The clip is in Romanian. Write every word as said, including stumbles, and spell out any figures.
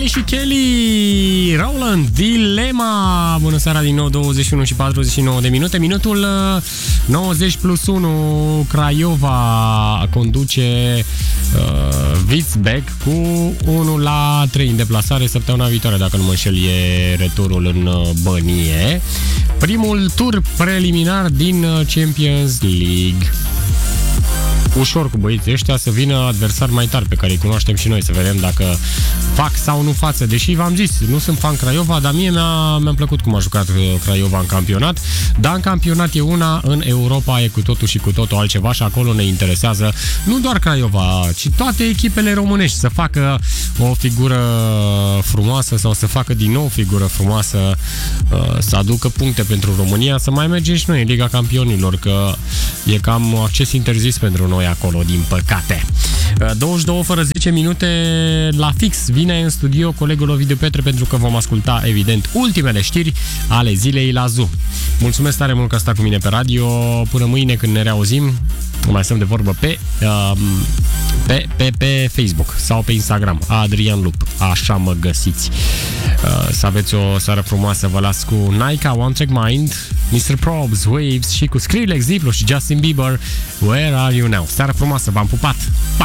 Machine Kelly, Roland, Dilema. Bună seara din nou, douăzeci și unu și patruzeci și nouă de minute. Minutul nouăzeci plus unu, Craiova conduce uh, Witzbeck cu unu la trei în deplasare. Săptămâna viitoare, dacă nu mă înșel, e returul în Bănie. Primul tur preliminar din Champions League. Ușor cu băieții ăștia, să vină adversari mai tari pe care îi cunoaștem și noi, să vedem dacă fac sau nu față. Deși v-am zis, nu sunt fan Craiova, dar mie mi-a, mi-a plăcut cum a jucat Craiova în campionat. Dar în campionat e una, în Europa e cu totul și cu totul altceva și acolo ne interesează nu doar Craiova, ci toate echipele românești să facă o figură frumoasă sau să facă din nou figură frumoasă, să aducă puncte pentru România, să mai mergem și noi în Liga Campionilor, că e cam acces interzis pentru noi acolo, din păcate. douăzeci și două fără zece minute la fix vine în studio colegul Ovidiu Petre, pentru că vom asculta, evident, ultimele știri ale zilei la Zoo. Mulțumesc tare mult că stai cu mine pe radio. Până mâine, când ne reauzim, mai stăm de vorbă pe, uh, pe, pe, pe Facebook sau pe Instagram, Adrian Lup. Așa mă găsiți. Uh, să aveți o seară frumoasă. Vă las cu Naika, One Track Mind, mister Probs, Waves și cu Skrillex, Diplo și Justin Bieber, Where Are You Now. Seară frumoasă, v-am pupat! Pa!